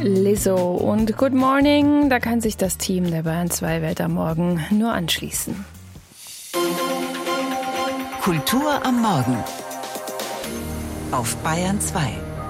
Lizzo und Good Morning, da kann sich das Team der Bayern 2 Welt am Morgen nur anschließen. Kultur am Morgen auf Bayern 2.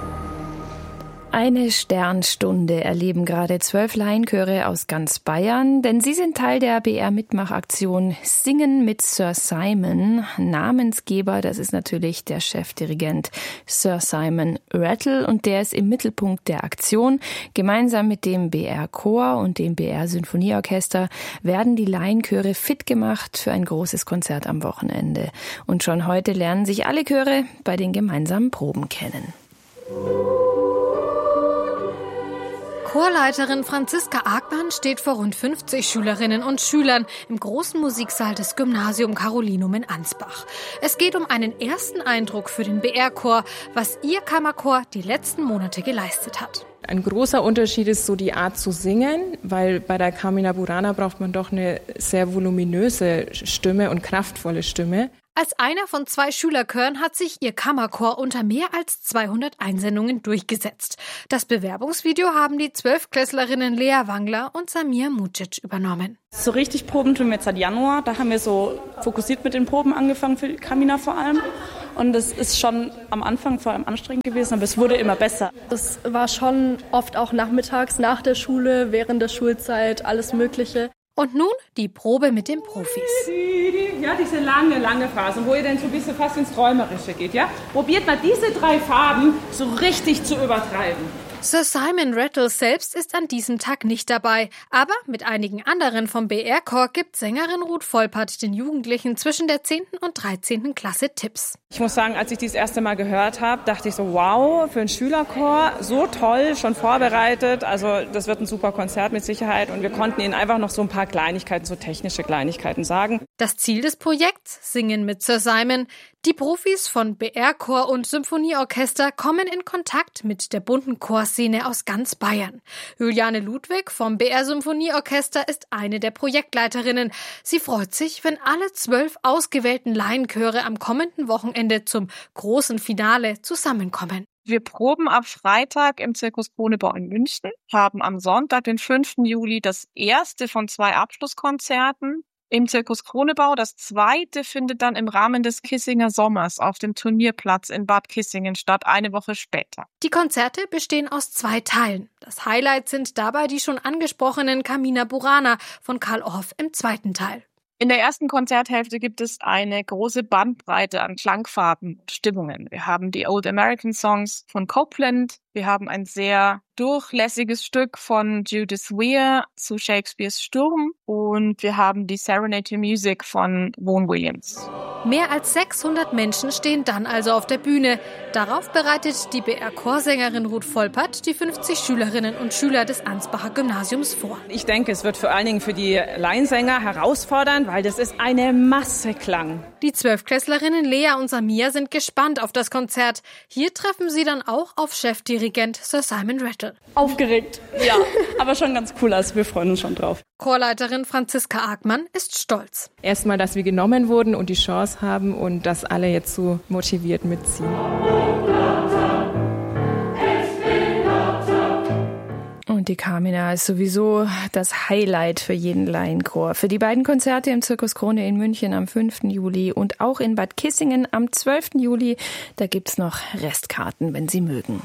Eine Sternstunde erleben gerade 12 Laienchöre aus ganz Bayern, denn sie sind Teil der BR-Mitmachaktion Singen mit Sir Simon. Namensgeber, das ist natürlich der Chefdirigent Sir Simon Rattle und der ist im Mittelpunkt der Aktion. Gemeinsam mit dem BR-Chor und dem BR-Symphonieorchester werden die Laienchöre fit gemacht für ein großes Konzert am Wochenende. Und schon heute lernen sich alle Chöre bei den gemeinsamen Proben kennen. Chorleiterin Franziska Agmann steht vor rund 50 Schülerinnen und Schülern im großen Musiksaal des Gymnasium Carolinum in Ansbach. Es geht um einen ersten Eindruck für den BR-Chor, was ihr Kammerchor die letzten Monate geleistet hat. Ein großer Unterschied ist so die Art zu singen, weil bei der Carmina Burana braucht man doch eine sehr voluminöse Stimme und kraftvolle Stimme. Als einer von 2 Schülerchören hat sich ihr Kammerchor unter mehr als 200 Einsendungen durchgesetzt. Das Bewerbungsvideo haben die 12-Klässlerinnen Lea Wangler und Samir Mucic übernommen. So richtig Proben tun wir jetzt seit Januar. Da haben wir so fokussiert mit den Proben angefangen, für Carmina vor allem. Und es ist schon am Anfang vor allem anstrengend gewesen, aber es wurde immer besser. Das war schon oft auch nachmittags, nach der Schule, während der Schulzeit, alles Mögliche. Und nun die Probe mit den Profis. Ja, diese lange Phase, wo ihr dann so ein bisschen fast ins Träumerische geht, ja? Probiert mal diese 3 Farben so richtig zu übertreiben. Sir Simon Rattle selbst ist an diesem Tag nicht dabei, aber mit einigen anderen vom BR-Chor gibt Sängerin Ruth Volpert den Jugendlichen zwischen der 10. und 13. Klasse Tipps. Ich muss sagen, als ich das erste Mal gehört habe, dachte ich so, wow, für einen Schülerchor, so toll, schon vorbereitet. Also das wird ein super Konzert mit Sicherheit und wir konnten ihnen einfach noch so ein paar Kleinigkeiten, so technische Kleinigkeiten sagen. Das Ziel des Projekts, Singen mit Sir Simon. Die Profis von BR-Chor und Symphonieorchester kommen in Kontakt mit der bunten Chorszene aus ganz Bayern. Juliane Ludwig vom BR-Symphonieorchester ist eine der Projektleiterinnen. Sie freut sich, wenn alle 12 ausgewählten Laienchöre am kommenden Wochenende zum großen Finale zusammenkommen. Wir proben am Freitag im Zirkus Krone-Bau in München, haben am Sonntag, den 5. Juli, das erste von 2 Abschlusskonzerten im Zirkus Krone-Bau. Das zweite findet dann im Rahmen des Kissinger Sommers auf dem Turnierplatz in Bad Kissingen statt, eine Woche später. Die Konzerte bestehen aus 2 Teilen. Das Highlight sind dabei die schon angesprochenen Carmina Burana von Carl Orff im 2. Teil. In der ersten Konzerthälfte gibt es eine große Bandbreite an Klangfarben und Stimmungen. Wir haben die Old American Songs von Copland, wir haben ein sehr durchlässiges Stück von Judith Weir zu Shakespeares Sturm und wir haben die Serenade Music von Vaughan Williams. Mehr als 600 Menschen stehen dann also auf der Bühne. Darauf bereitet die BR-Chorsängerin Ruth Volpert die 50 Schülerinnen und Schüler des Ansbacher Gymnasiums vor. Ich denke, es wird vor allen Dingen für die Laiensänger herausfordernd, weil das ist eine Masse Klang. Die 12-Klässlerinnen Lea und Samir sind gespannt auf das Konzert. Hier treffen sie dann auch auf Chefdirigent Sir Simon Rattle. Aufgeregt, ja, aber schon ganz cool, also wir freuen uns schon drauf. Chorleiterin Franziska Agmann ist stolz. Erstmal, dass wir genommen wurden und die Chance haben und dass alle jetzt so motiviert mitziehen. Und die Carmina ist sowieso das Highlight für jeden Laienchor. Für die beiden Konzerte im Zirkus Krone in München am 5. Juli und auch in Bad Kissingen am 12. Juli, da gibt's noch Restkarten, wenn Sie mögen.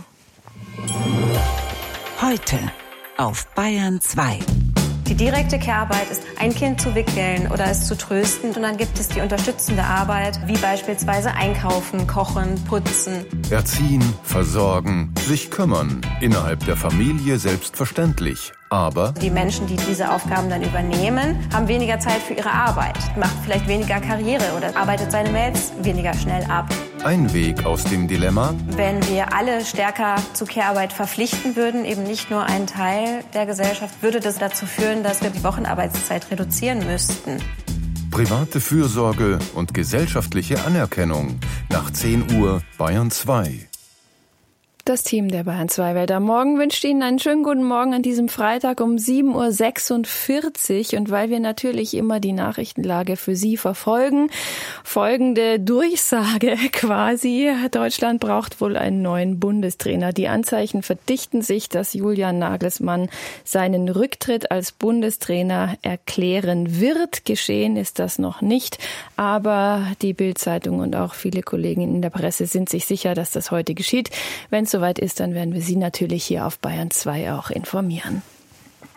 Heute auf Bayern 2. Die direkte Care-Arbeit ist, ein Kind zu wickeln oder es zu trösten. Und dann gibt es die unterstützende Arbeit, wie beispielsweise einkaufen, kochen, putzen. Erziehen, versorgen, sich kümmern. Innerhalb der Familie selbstverständlich. Aber die Menschen, die diese Aufgaben dann übernehmen, haben weniger Zeit für ihre Arbeit, macht vielleicht weniger Karriere oder arbeitet seine Mails weniger schnell ab. ein Weg aus dem Dilemma? Wenn wir alle stärker zu Care-Arbeit verpflichten würden, eben nicht nur einen Teil der Gesellschaft, würde das dazu führen, dass wir die Wochenarbeitszeit reduzieren müssten. Private Fürsorge und gesellschaftliche Anerkennung. Nach 10 Uhr Bayern 2. Das Team der Bayern 2 Welt am Morgen wünscht Ihnen einen schönen guten Morgen an diesem Freitag um 7.46 Uhr. Und weil wir natürlich immer die Nachrichtenlage für Sie verfolgen, folgende Durchsage quasi. Deutschland braucht wohl einen neuen Bundestrainer. Die Anzeichen verdichten sich, dass Julian Nagelsmann seinen Rücktritt als Bundestrainer erklären wird. Geschehen ist das noch nicht. Aber die Bild-Zeitung und auch viele Kollegen in der Presse sind sich sicher, dass das heute geschieht. Wenn es soweit ist, dann werden wir Sie natürlich hier auf Bayern 2 auch informieren.